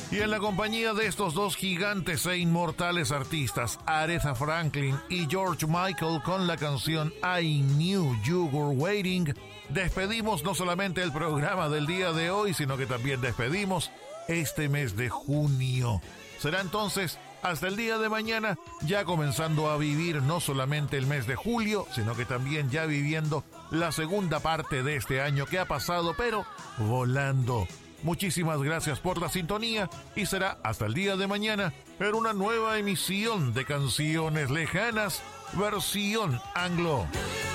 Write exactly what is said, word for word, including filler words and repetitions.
Y en la compañía de estos dos gigantes e inmortales artistas, Aretha Franklin y George Michael, con la canción I Knew You Were Waiting, despedimos no solamente el programa del día de hoy, sino que también despedimos este mes de junio. Será entonces hasta el día de mañana, ya comenzando a vivir no solamente el mes de julio, sino que también ya viviendo la segunda parte de este año que ha pasado, pero volando. Muchísimas gracias por la sintonía y será hasta el día de mañana en una nueva emisión de Canciones Lejanas, versión anglo.